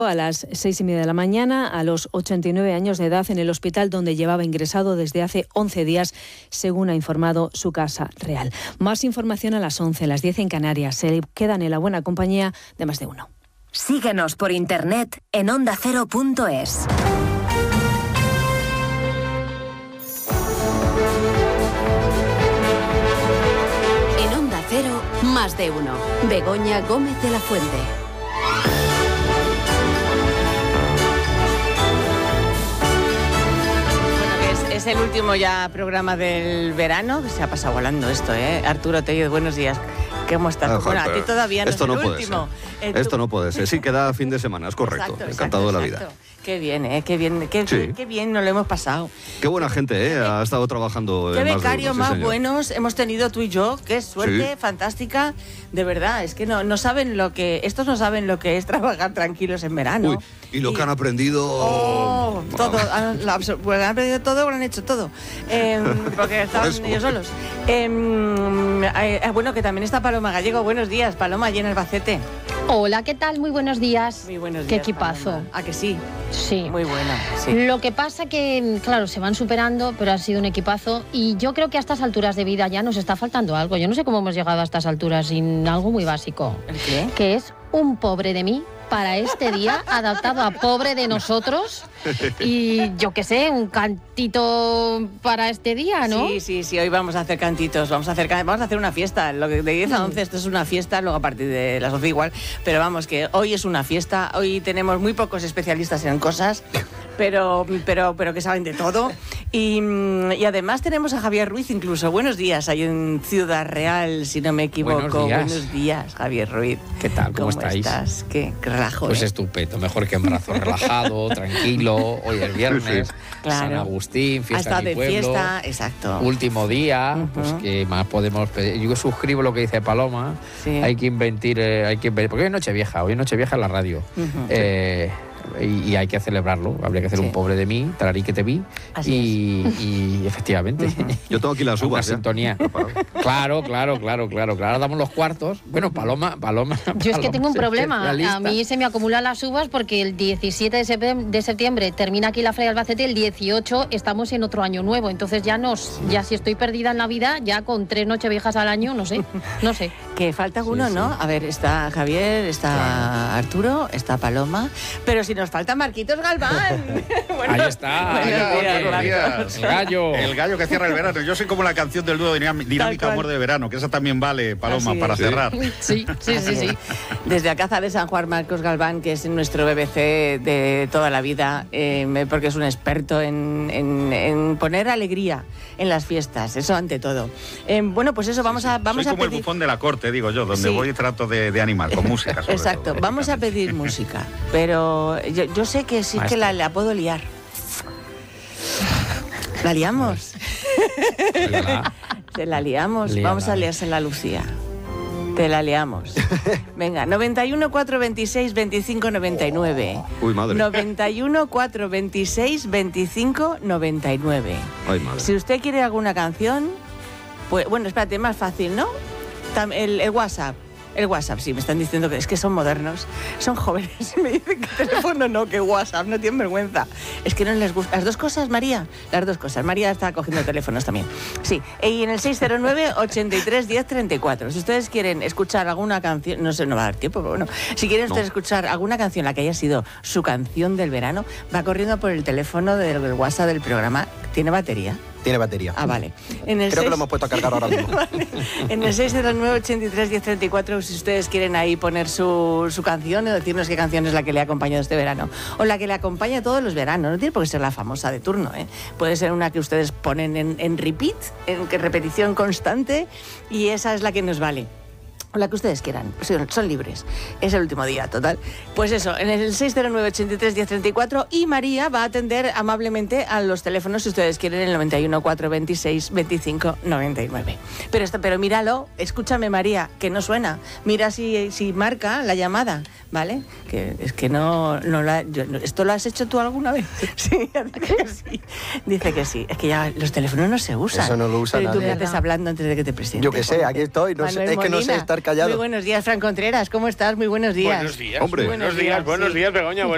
A las 6:30 de la mañana, a los 89 años de edad, en el hospital donde llevaba ingresado desde hace 11 días, según ha informado su casa real. Más información a las 11, las 10 en Canarias. Se quedan en la buena compañía de Más de Uno. Síguenos por internet en ondacero.es. En Onda Cero, Más de Uno. Begoña Gómez de la Fuente. Es el último ya programa del verano. Se ha pasado volando esto, ¿eh? Arturo Tellez, buenos días. ¿Cómo estás? Bueno, a ti todavía no es el último. Esto no puede ser. Sí, queda fin de semana, es correcto. Encantado de la vida. Qué bien, qué bien, qué bien nos lo hemos pasado. Qué buena gente, ha estado trabajando. Qué becarios más buenos hemos tenido tú y yo. Qué suerte fantástica. De verdad, es que no saben lo que... Estos no saben lo que es trabajar tranquilos en verano. Uy, y lo que han aprendido... todo. Han aprendido todo, lo han hecho todo. Porque estaban ellos solos. Bueno, que también está Paloma Gallego. Buenos días, Paloma, allí en Albacete. Hola, ¿qué tal? Muy buenos días. Muy buenos días. Qué equipazo. Paloma. ¿A que sí? Sí. Muy bueno, sí. Lo que pasa que, claro, se van superando, pero ha sido un equipazo. Y yo creo que a estas alturas de vida ya nos está faltando algo. Yo no sé cómo hemos llegado a estas alturas sin algo muy básico. ¿El qué? Que es un pobre de mí para este día, adaptado a pobre de nosotros. Y yo qué sé, un cantito para este día, ¿no? Sí, hoy vamos a hacer cantitos, vamos a hacer una fiesta. Lo que de 10 a 11 esto es una fiesta, luego a partir de las 12 igual, pero vamos, que hoy es una fiesta, hoy tenemos muy pocos especialistas en cosas, pero que saben de todo. Y además tenemos a Javier Ruiz incluso. Buenos días, ahí en Ciudad Real, si no me equivoco. Buenos días, Javier Ruiz. ¿Qué tal? ¿Cómo estáis? Estás? ¿Qué relajo? Pues estupendo, mejor que en brazo relajado, tranquilo. Hoy es viernes, claro. San Agustín, fiesta de mi pueblo. Fiesta, exacto. Último día, pues que más podemos pedir. Yo suscribo lo que dice Paloma. Sí. Hay que invertir, porque hoy es Nochevieja en la radio. Y hay que celebrarlo. Habría que hacer un pobre de mí, tararí que te vi. Y efectivamente. Yo tengo aquí las uvas. Sintonía. Claro. Ahora damos los cuartos. Bueno, Paloma. Yo es que tengo un problema. A mí se me acumulan las uvas porque el 17 de septiembre termina aquí la Feria de Albacete, el 18 estamos en otro año nuevo. Entonces ya si estoy perdida en la vida, ya con 3 Nocheviejas al año, no sé. Que falta uno, sí. ¿No? A ver, está Javier, está Arturo, está Paloma, pero si nos falta Marquitos Galván. Bueno, ahí está. Buenos días. El gallo que cierra el verano. Yo soy como la canción del dúo Dinámica Amor de Verano, que esa también vale, Paloma, para cerrar. Sí. Desde Alcázar de San Juan, Marcos Galván, que es nuestro BBC de toda la vida, porque es un experto en poner alegría en las fiestas, eso ante todo. Bueno, pues eso, vamos a soy como pedir... el bufón de la corte, digo yo, donde voy y trato de animar, con música sobre Exacto, todo, vamos a pedir música, pero yo sé que sí que la puedo liar. ¿La liamos? Se la liamos. Líala. Vamos a liarse la Lucía. Te la liamos. Venga, 91 426 25 99. Uy, madre. 91 426 25 99. Ay, madre. Si usted quiere alguna canción, pues bueno, espérate, más fácil, ¿no? El WhatsApp. El WhatsApp, sí, me están diciendo que es que son modernos, son jóvenes. Me dicen que teléfono no, que WhatsApp, no tienen vergüenza. Es que no les gusta. Las dos cosas, María. Las dos cosas. María está cogiendo teléfonos también. Sí, y en el 609 83 10 34. Si ustedes quieren escuchar alguna canción, no sé, no va a dar tiempo, pero bueno. Si quieren ustedes escuchar alguna canción, la que haya sido su canción del verano, va corriendo por el teléfono del WhatsApp del programa. ¿Tiene batería? Tiene batería. Ah, vale. Creo que lo hemos puesto a cargar ahora mismo. Vale. En el 609 83 10 34, si ustedes quieren ahí poner su canción o decirnos qué canción es la que le ha acompañado este verano. O la que le acompaña todos los veranos. No tiene por qué ser la famosa de turno, ¿eh? Puede ser una que ustedes ponen en repeat, en repetición constante, y esa es la que nos vale. O la que ustedes quieran, son libres. Es el último día, total. Pues eso, en el 609 83 10 34, y María va a atender amablemente a los teléfonos si ustedes quieren, el 91 426 25 99. Pero míralo, escúchame, María, que no suena. Mira si marca la llamada, ¿vale? Que es que ¿esto lo has hecho tú alguna vez? Sí, dice que sí. Dice que sí. Es que ya los teléfonos no se usan. Eso no lo usa nadie. Pero tú me haces hablando antes de que te presentes. Yo que sé, aquí estoy. No sé, es que no sé estar callado. Muy buenos días, Fran Contreras. ¿Cómo estás? Muy buenos días. Buenos días. Hombre. Buenos días, Begoña.